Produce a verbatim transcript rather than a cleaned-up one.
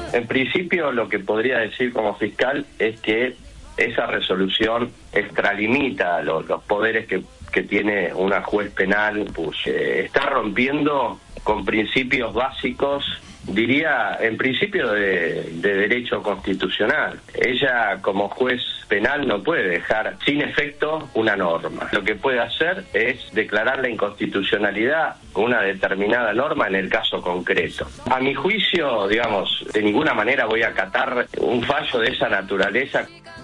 En principio, lo que podría decir como fiscal es que esa resolución extralimita los, los poderes que, que tiene una juez penal, pues eh, está rompiendo con principios básicos, diría, en principio de, de derecho constitucional. Ella, como juez penal, no puede dejar sin efecto una norma. Lo que puede hacer es declarar la inconstitucionalidad con una determinada norma en el caso concreto. A mi juicio, digamos, de ninguna manera voy a acatar un fallo de esa naturaleza.